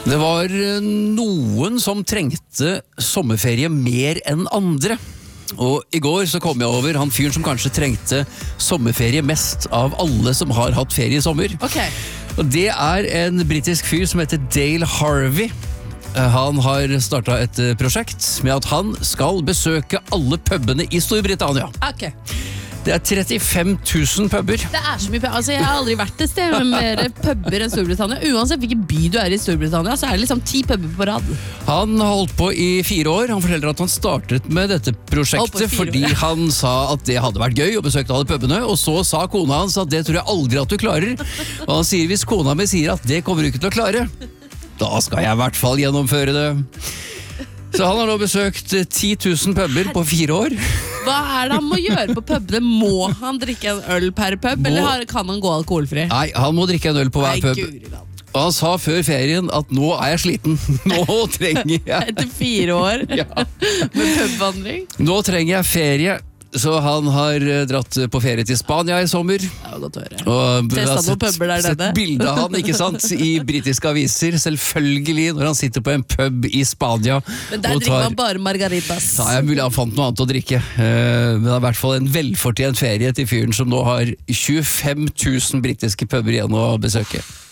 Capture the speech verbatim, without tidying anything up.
Det var noen som trengte sommerferie mer enn andre. Og i går så kom jeg over han fyren som kanskje trengte sommerferie mest av alle som har hatt ferie i sommer. Okay. Og det er en britisk fyr som heter Dale Harvey. Han har startet et prosjekt med at han skal besøke alle pubene i Storbritannia. Ok. Det er trettifem tusen puber. Det er så mye puber. Altså, jeg har aldri vært et sted med mer puber enn Storbritannia. Uansett hvilken by du er i Storbritannia, så er det liksom ti puber på rad. Han holdt på i fire år. Han forteller at han startet med dette prosjektet fordi år, ja. Han sa at det hadde vært gøy å besøke alle pubene, og så sa kona hans at det tror jeg aldri at du klarer. Og han sier hvis kona mi sier at det kommer du ikke til å klare, da skal jeg i hvert fall gjennomføre det. Så han har nå besøkt ti tusen puber på fire år. Hva er det han må gjøre på pubene? Må han drikke en øl per pub, må... eller kan han gå alkoholfri? Nei, han må drikke en øl på hver Nei, pub. Gud. Og han sa før ferien at nå er jeg sliten. Nå trenger jeg... Etter fire år ja. med pubvandring? Nå trenger jeg ferie. Så han har dratt på ferie til Spania i sommer. Ja, godt å høre. Og Testet noen puber der sett bildet av han, ikke sant, i britiske aviser. Selvfølgelig når han sitter på en pub i Spania. Men der drikker tar... man bare margaritas. Ja, jeg mulig han fant noe annet å drikke. Men det er i hvert fall en velfortjent ferie til fyren som nå har tjuefem tusen britiske puber igjen å besøke.